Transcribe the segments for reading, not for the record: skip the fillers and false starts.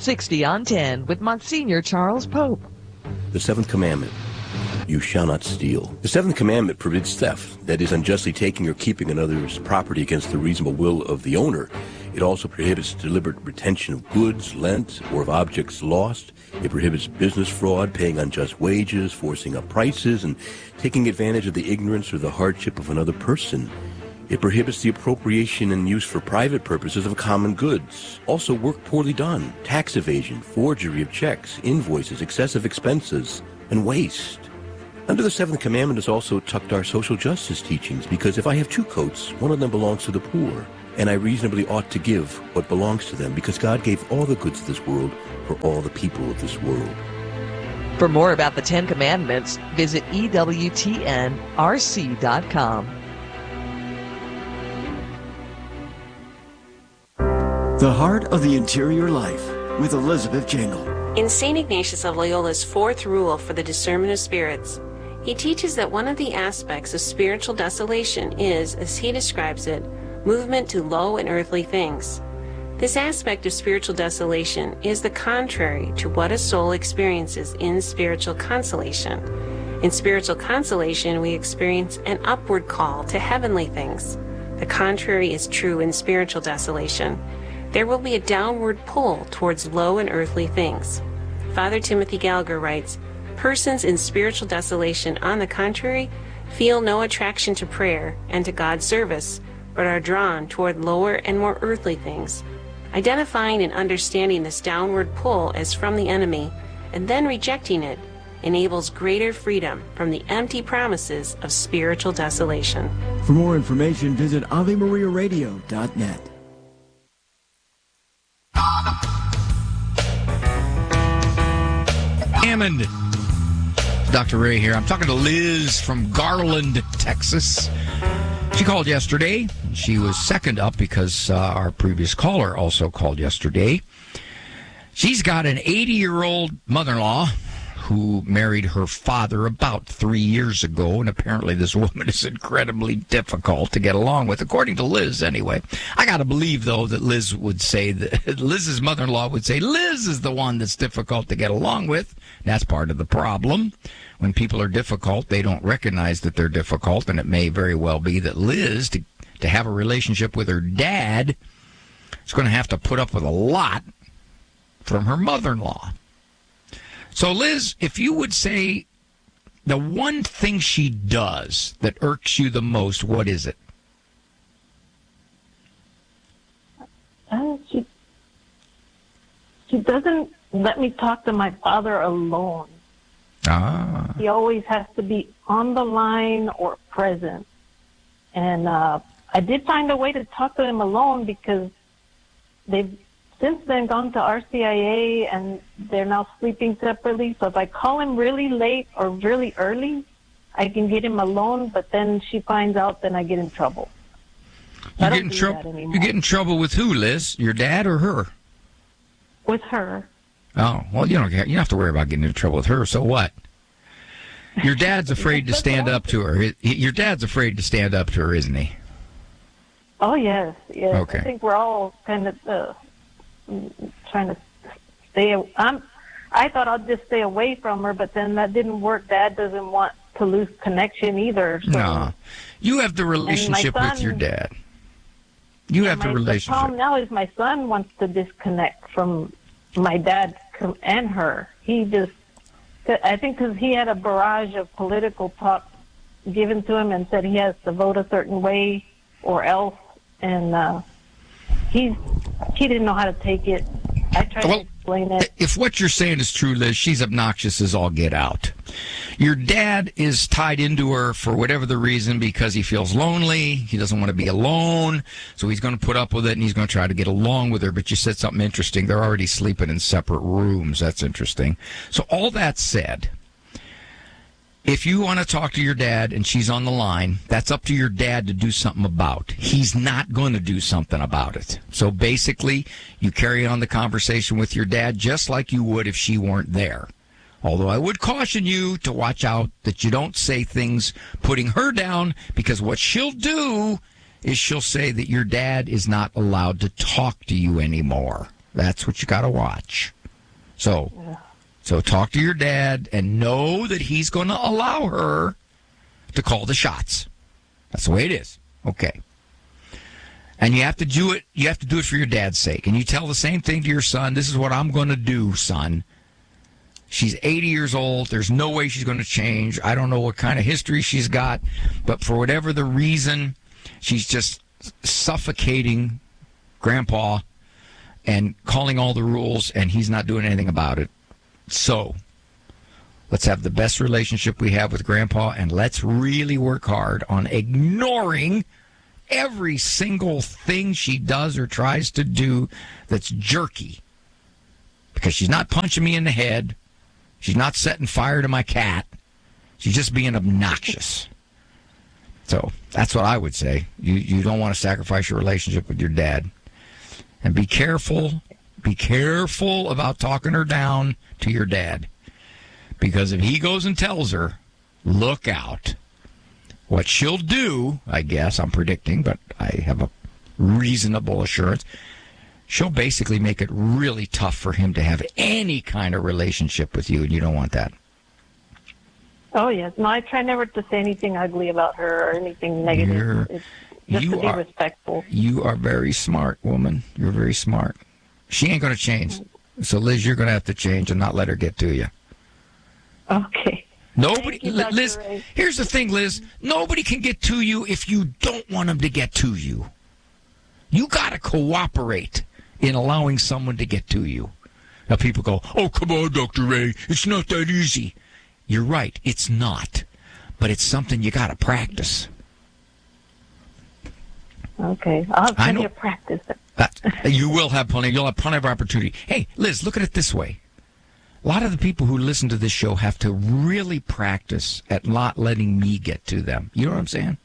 60 on 10 with Monsignor Charles Pope. The seventh commandment, you shall not steal. The seventh commandment forbids theft, that is, unjustly taking or keeping another's property against the reasonable will of the owner. It also prohibits deliberate retention of goods lent or of objects lost. It prohibits business fraud, paying unjust wages, forcing up prices, and taking advantage of the ignorance or the hardship of another person. It prohibits the appropriation and use for private purposes of common goods. Also, work poorly done, tax evasion, forgery of checks, invoices, excessive expenses, and waste. Under the seventh commandment is also tucked our social justice teachings, because if I have two coats, one of them belongs to the poor, and I reasonably ought to give what belongs to them, because God gave all the goods of this world for all the people of this world. For more about the Ten Commandments, visit EWTNRC.com. The Heart of the Interior Life with Elizabeth Jangle. In St. Ignatius of Loyola's fourth rule for the discernment of spirits, he teaches that one of the aspects of spiritual desolation is, as he describes it, movement to low and earthly things. This aspect of spiritual desolation is the contrary to what a soul experiences in spiritual consolation. In spiritual consolation, we experience an upward call to heavenly things. The contrary is true in spiritual desolation. There will be a downward pull towards low and earthly things. Father Timothy Gallagher writes, persons in spiritual desolation, on the contrary, feel no attraction to prayer and to God's service, but are drawn toward lower and more earthly things. Identifying and understanding this downward pull as from the enemy, and then rejecting it, enables greater freedom from the empty promises of spiritual desolation. For more information, visit AveMariaRadio.net. Hammond. Dr. Ray here. I'm talking to Liz from Garland, Texas. She called yesterday. She was second up because our previous caller also called yesterday. She's got an 80-year-old mother-in-law who married her father about 3 years ago, and apparently this woman is incredibly difficult to get along with, according to Liz anyway. I got to believe, though, that Liz would say that Liz's mother-in-law would say Liz is the one that's difficult to get along with. That's part of the problem. When people are difficult, they don't recognize that they're difficult, and it may very well be that Liz, to have a relationship with her dad, is going to have to put up with a lot from her mother-in-law. So, Liz, if you would say the one thing she does that irks you the most, what is it? She doesn't let me talk to my father alone. He always has to be on the line or present. And I did find a way to talk to him alone, because they've since then gone to RCIA and they're now sleeping separately. So if I call him really late or really early, I can get him alone, but then she finds out, then I get in trouble. You get in trouble with who, Liz? Your dad or her? With her. Oh, well, you don't have to worry about getting into trouble with her. So what? Your dad's afraid to stand up to her. Your dad's afraid to stand up to her, isn't he? Oh, yes. Yes. Okay. I think we're all kind of trying to stay. I thought I'd just stay away from her, but then that didn't work. Dad doesn't want to lose connection either. So. No. You have the relationship with your dad. You have the relationship. The problem now is my son wants to disconnect from my dad and her. He just, I think because he had a barrage of political talk given to him and said he has to vote a certain way or else, and he didn't know how to take it. I tried to explain it. If what you're saying is true, Liz, she's obnoxious as all get out. Your dad is tied into her for whatever the reason, because he feels lonely. He doesn't want to be alone, so he's going to put up with it, and he's going to try to get along with her. But you said something interesting. They're already sleeping in separate rooms. That's interesting. So all that said, if you want to talk to your dad and she's on the line, that's up to your dad to do something about. He's not going to do something about it. So basically, you carry on the conversation with your dad just like you would if she weren't there. Although I would caution you to watch out that you don't say things putting her down, because what she'll do is she'll say that your dad is not allowed to talk to you anymore. That's what you got to watch. So talk to your dad and know that he's going to allow her to call the shots. That's the way it is. Okay. And you have to do it. You have to do it for your dad's sake. And you tell the same thing to your son. This is what I'm going to do, son. She's 80 years old. There's no way she's going to change. I don't know what kind of history she's got, but for whatever the reason, she's just suffocating Grandpa and calling all the rules, and he's not doing anything about it. So let's have the best relationship we have with Grandpa, and let's really work hard on ignoring every single thing she does or tries to do that's jerky. Because she's not punching me in the head. She's not setting fire to my cat. She's just being obnoxious. So that's what I would say. You don't want to sacrifice your relationship with your dad. And be careful. Be careful about talking her down to your dad. Because if he goes and tells her, look out. What she'll do, I guess, I'm predicting, but I have a reasonable assurance, she'll basically make it really tough for him to have any kind of relationship with you, and you don't want that. Oh, yes. No, I try never to say anything ugly about her or anything negative. It's just to be respectful. You are very smart, woman. You're very smart. She ain't going to change. So, Liz, you're going to have to change and not let her get to you. Okay. Nobody, you, Liz, Ray. Here's the thing, Liz. Nobody can get to you if you don't want them to get to you. You got to cooperate in allowing someone to get to you. Now, people go, oh, come on, Dr. Ray. It's not that easy. You're right. It's not. But it's something you got to practice. Okay. I'll have plenty of practice. You will have plenty. You'll have plenty of opportunity. Hey, Liz, look at it this way. A lot of the people who listen to this show have to really practice at not letting me get to them. You know what I'm saying?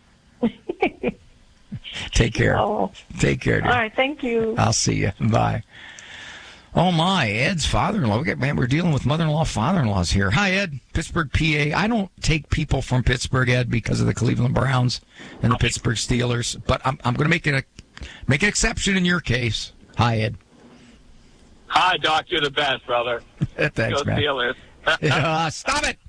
Take care. Oh. Take care, dear. All right, thank you. I'll see you. Bye. Oh, my. Ed's father-in-law. We're dealing with mother-in-law, father-in-laws here. Hi, Ed. Pittsburgh, PA. I don't take people from Pittsburgh, Ed, because of the Cleveland Browns and the Pittsburgh Steelers. But I'm going to make an exception in your case. Hi, Ed. Hi, Doc. You're the best, brother. Thanks, Go man. Steelers. Stop it.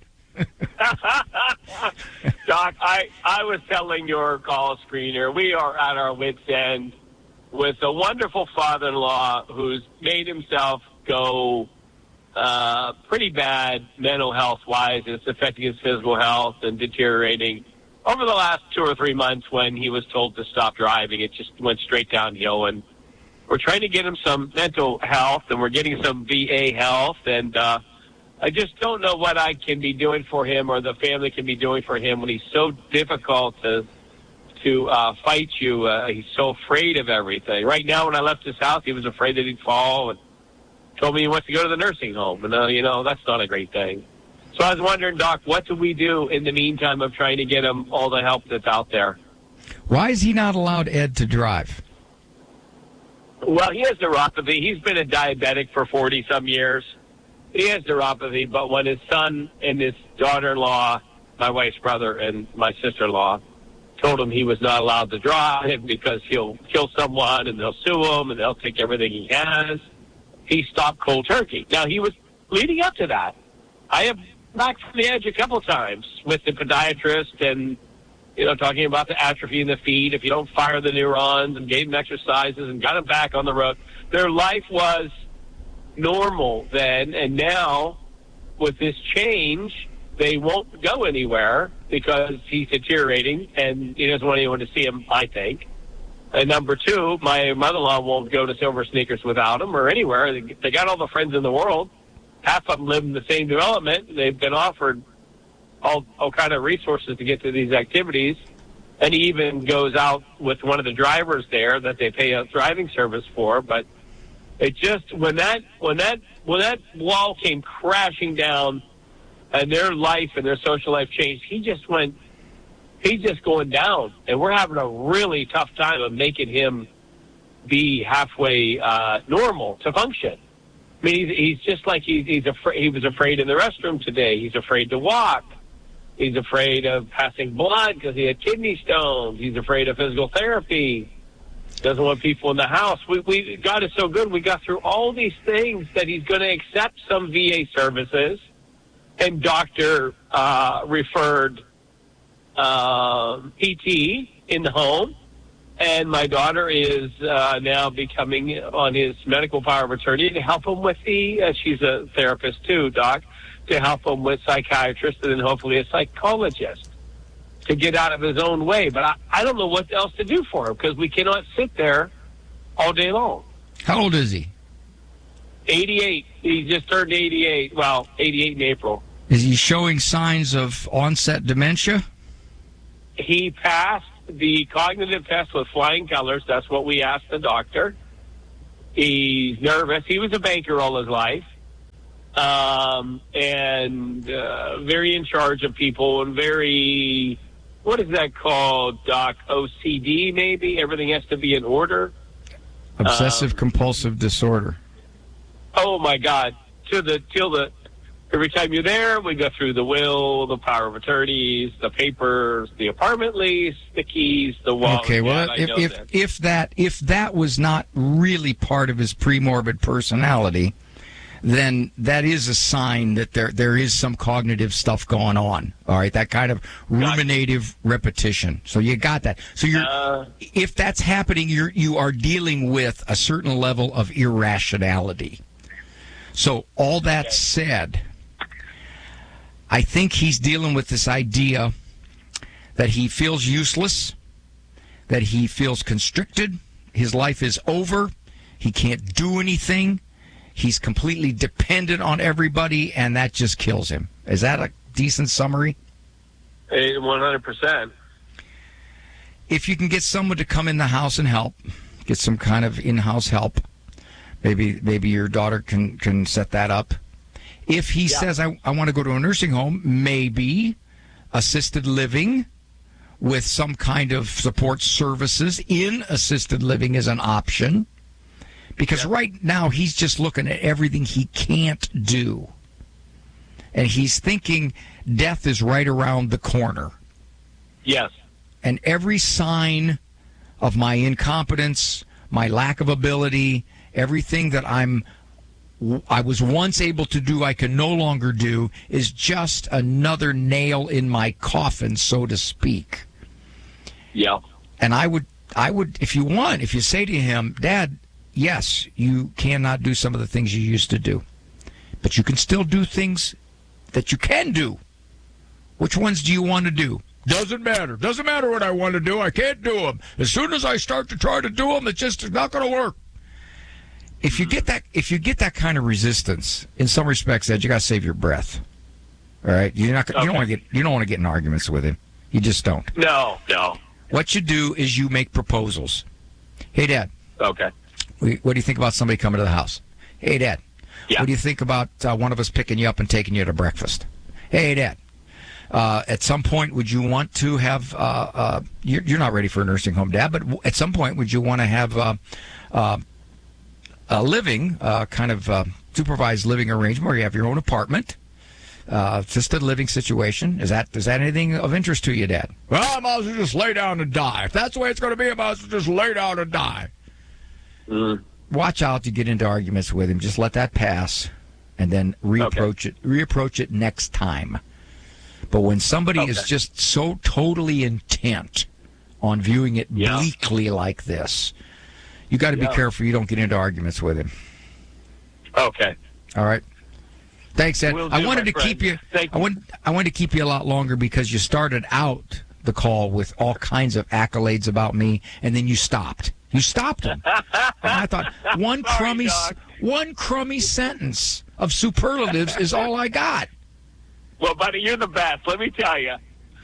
Doc, I was telling your call screener, we are at our wits' end with a wonderful father-in-law who's made himself go pretty bad mental health-wise. It's affecting his physical health and deteriorating. Over the last 2 or 3 months when he was told to stop driving, it just went straight downhill. And we're trying to get him some mental health, and we're getting some VA health, and I just don't know what I can be doing for him or the family can be doing for him when he's so difficult to fight you. He's so afraid of everything. Right now, when I left his house, he was afraid that he'd fall and told me he wants to go to the nursing home. And, that's not a great thing. So I was wondering, Doc, what do we do in the meantime of trying to get him all the help that's out there? Why is he not allowed, Ed, to drive? Well, he has neuropathy. He's been a diabetic for 40-some years. He has neuropathy, but when his son and his daughter-in-law, my wife's brother and my sister-in-law, told him he was not allowed to drive because he'll kill someone and they'll sue him and they'll take everything he has, he stopped cold turkey. Now, he was leading up to that. I have knocked from the edge a couple times with the podiatrist and, talking about the atrophy in the feet. If you don't fire the neurons and gave him exercises and got him back on the road, their life was normal then, and now with this change, they won't go anywhere because he's deteriorating and he doesn't want anyone to see him, I think. And number two, my mother-in-law won't go to Silver Sneakers without him or anywhere. They got all the friends in the world. Half of them live in the same development. They've been offered all kind of resources to get to these activities. And he even goes out with one of the drivers there that they pay a driving service for. But it just, when that wall came crashing down and their life and their social life changed, he's just going down. And we're having a really tough time of making him be halfway normal to function. I mean, he's just like he's afraid. He was afraid in the restroom today. He's afraid to walk. He's afraid of passing blood because he had kidney stones. He's afraid of physical therapy. Doesn't want people in the house. We God is so good. We got through all these things that he's going to accept some VA services and doctor referred PT in the home. And my daughter is now becoming on his medical power of attorney to help him with she's a therapist too, Doc, to help him with psychiatrist and then hopefully a psychologist to get out of his own way. But I don't know what else to do for him because we cannot sit there all day long. How old is he? 88. He just turned 88. Well, 88 in April. Is he showing signs of onset dementia? He passed the cognitive test with flying colors. That's what we asked the doctor. He's nervous. He was a banker all his life. And very in charge of people and very, what is that called, Doc? OCD, maybe? Everything has to be in order. Obsessive compulsive disorder. Oh, my God. Every time you're there, we go through the will, the power of attorneys, the papers, the apartment lease, the keys, the wallet. Okay, well, if that was not really part of his premorbid personality, then that is a sign that there is some cognitive stuff going on. All right, that kind of ruminative repetition. So you got that. So if that's happening, you are dealing with a certain level of irrationality. So all that said, I think he's dealing with this idea that he feels useless, that he feels constricted, his life is over, he can't do anything, he's completely dependent on everybody, and that just kills him. Is that a decent summary? 100%. If you can get someone to come in the house and help, get some kind of in-house help, maybe your daughter can set that up. If he says, I want to go to a nursing home, maybe assisted living with some kind of support services in assisted living is an option. Because right now he's just looking at everything he can't do. And he's thinking death is right around the corner. Yes. And every sign of my incompetence, my lack of ability, everything that I was once able to do, I can no longer do, is just another nail in my coffin, so to speak. Yeah. And I would, if you say to him, Dad, yes, you cannot do some of the things you used to do, but you can still do things that you can do. Which ones do you want to do? Doesn't matter. Doesn't matter what I want to do. I can't do them. As soon as I start to try to do them, it's just not going to work. If you get that kind of resistance, in some respects, Ed, you got to save your breath. All right, you don't want to get in arguments with him. You just don't. No. What you do is you make proposals. Hey, Dad. Okay. What do you think about somebody coming to the house? Hey, Dad. Yeah. What do you think about one of us picking you up and taking you to breakfast? Hey, Dad. At some point, would you want to have? You're not ready for a nursing home, Dad. But at some point, would you want to have a living, kind of supervised living arrangement where you have your own apartment, just a living situation? Is that anything of interest to you, Dad? Well, I might as well just lay down and die. If that's the way it's going to be, I might as well just lay down and die. Watch out to get into arguments with him. Just let that pass, and then reapproach it next time. But when somebody is just so totally intent on viewing it bleakly like this, you got to be careful you don't get into arguments with him. Okay. All right. Thanks, Ed. I wanted to keep you. I wanted to keep you a lot longer because you started out the call with all kinds of accolades about me, and then you stopped. You stopped him. And I thought one crummy sentence of superlatives is all I got. Well, buddy, you're the best. Let me tell you.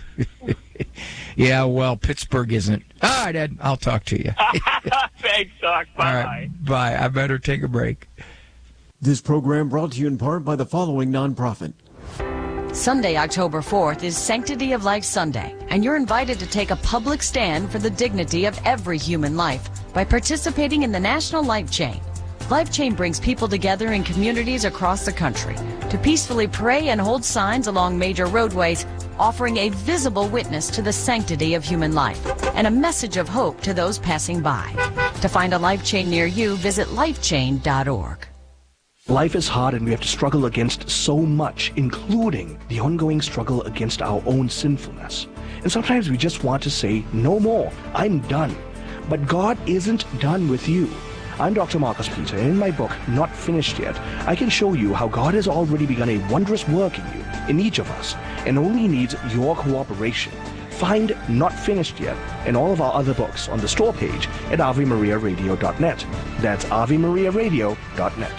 Yeah, well, Pittsburgh isn't. All right, Ed, I'll talk to you. Thanks, Doc. Bye. All right, bye. I better take a break. This program brought to you in part by the following nonprofit. Sunday, October 4th is Sanctity of Life Sunday, and you're invited to take a public stand for the dignity of every human life by participating in the National Life Chain. Life Chain brings people together in communities across the country to peacefully pray and hold signs along major roadways, offering a visible witness to the sanctity of human life and a message of hope to those passing by. To find a Life Chain near you, visit lifechain.org. Life is hard and we have to struggle against so much, including the ongoing struggle against our own sinfulness. And sometimes we just want to say, no more, I'm done. But God isn't done with you. I'm Dr. Marcus Peter, and in my book, Not Finished Yet, I can show you how God has already begun a wondrous work in you, in each of us, and only needs your cooperation. Find Not Finished Yet and all of our other books on the store page at AveMariaRadio.net. That's AveMariaRadio.net.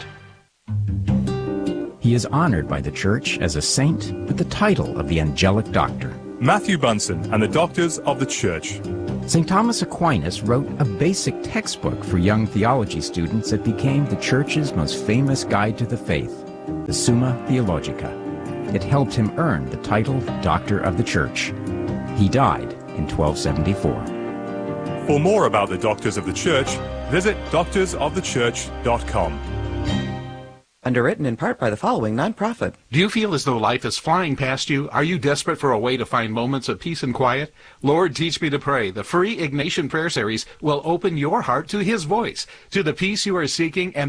He is honored by the Church as a saint with the title of the Angelic Doctor. Matthew Bunson and the Doctors of the Church. St. Thomas Aquinas wrote a basic textbook for young theology students that became the Church's most famous guide to the faith, the Summa Theologica. It helped him earn the title Doctor of the Church. He died in 1274. For more about the Doctors of the Church, visit doctorsofthechurch.com. Underwritten in part by the following nonprofit. Do you feel as though life is flying past you? Are you desperate for a way to find moments of peace and quiet? Lord, Teach Me to Pray, the free Ignatian Prayer Series, will open your heart to His voice, to the peace you are seeking and